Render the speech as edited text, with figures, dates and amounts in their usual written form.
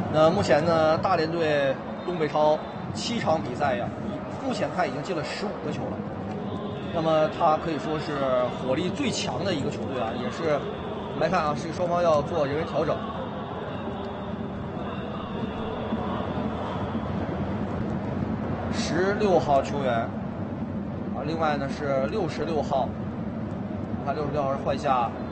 那目前呢，大连队东北超7场比赛呀，目前他已经进了15个球了。那么他可以说是火力最强的一个球队啊，也是我们来看啊，是双方要做人员调整。16号球员啊，另外呢是66号，看66号是换下